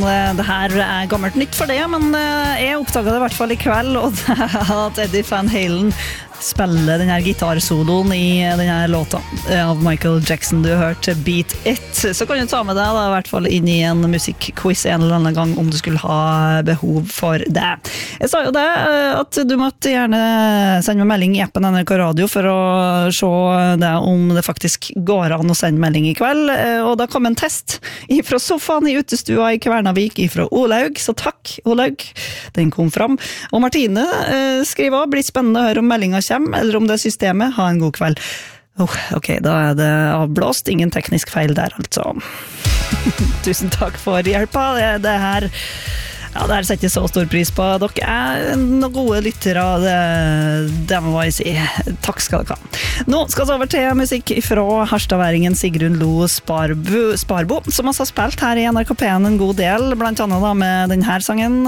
om det her gammelt nytt for det, men jeg oppdaget det I hvert fall I kveld, og det at Eddie Van Halen spiller den her gitarsoloen I den her låta av Michael Jackson du har hørt Beat It, så kan du ta med deg da, I hvert fall inn I en musikkquiz en eller annen gang om du skulle ha behov for det. Jeg sa jo det, at du måtte gjerne sende meg melding I appen NRK Radio for å se det om det faktisk går an å sende melding I kveld, og da kom en test fra sofaen I utestua I Kvernavik fra Olaug, så takk Olaug, den kom fram. Og Martine skriver også, blir spennende å høre om meldingen eller om det systemet, ha en god kveld. Ok, da det avblåst, ingen teknisk feil der altså. Tusen takk for hjelpa, det her setter jeg så stor pris på. Dere noen gode lyttere, det må jeg si. Takk skal dere ha. Nå skal vi over til musikk fra Harstadværingen Sigrun Lo Sparbo, som også har spilt her I NRK P1 en god del, blant annet da med denne sangen.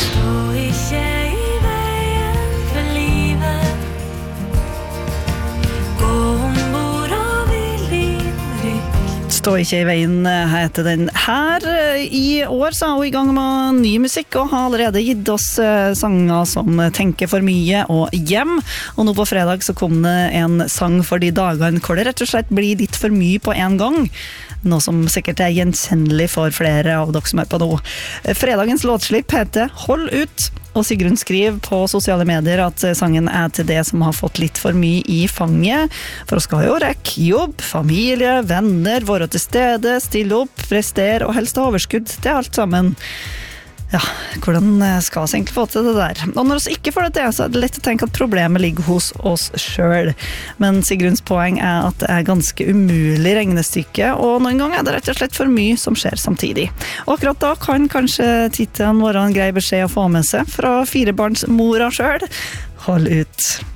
Stå ikke I veien heter den her. I år så hun I gang med ny musikk og har allerede gitt oss sanger som Tenker for mye og Hjem. Og nå på fredag så kom det en sang for de dagene hvor det rett og slett blir litt for mye på en gang. Noe som sikkert gjenkjennelig for flere av dere som på nå. Fredagens låtslipp heter Hold ut, og Sigrun skriver på sosiale medier at sangen til det som har fått litt for mye I fanget, for å skal jo rekke jobb, familie, venner, være til stede, stille opp, prestere og helst ha overskudd til alt sammen. Ja, hvordan skal vi egentlig få til det der? Og når vi ikke får det til, så det lett å tenke at problemet ligger hos oss selv. Men Sigruns poeng at det ganske umulig regnestykke, og noen ganger det rett og slett for mye som skjer samtidig. Og akkurat da kan kanskje tittelen være en grei beskjed å få med seg fra 4-barnsmora selv. Hold ut!